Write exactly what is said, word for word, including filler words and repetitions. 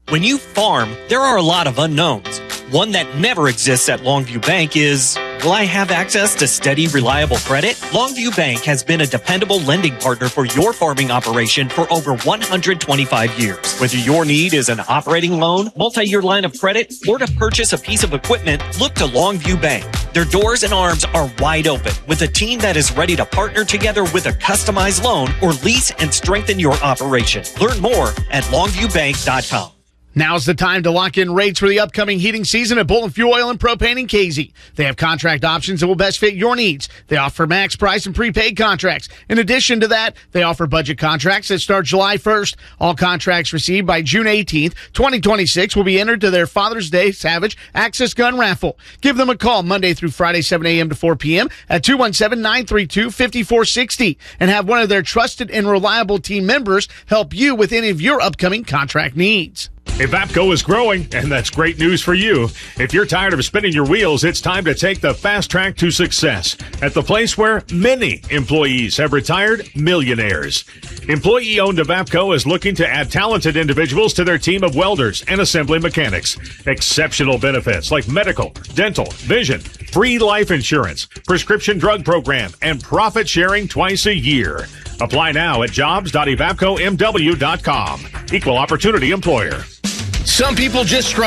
When you farm, there are a lot of unknowns. One that never exists at Longview Bank is, will I have access to steady, reliable credit? Longview Bank has been a dependable lending partner for your farming operation for over one hundred twenty-five years. Whether your need is an operating loan, multi-year line of credit, or to purchase a piece of equipment, look to Longview Bank. Their doors and arms are wide open with a team that is ready to partner together with a customized loan or lease and strengthen your operation. Learn more at longview bank dot com. Now's the time to lock in rates for the upcoming heating season at Bullen Fuel Oil and Propane in K Z. They have contract options that will best fit your needs. They offer max price and prepaid contracts. In addition to that, they offer budget contracts that start July first. All contracts received by June eighteenth, twenty twenty-six will be entered to their Father's Day Savage Access Gun Raffle. Give them a call Monday through Friday, seven a.m. to four p.m. at two one seven, nine three two, five four six zero and have one of their trusted and reliable team members help you with any of your upcoming contract needs. Evapco is growing, and that's great news for you. If you're tired of spinning your wheels, it's time to take the fast track to success at the place where many employees have retired millionaires. Employee-owned Evapco is looking to add talented individuals to their team of welders and assembly mechanics. Exceptional benefits like medical, dental, vision, free life insurance, prescription drug program, and profit sharing twice a year. Apply now at jobs dot evapco m w dot com. Equal opportunity employer. Some people just struggle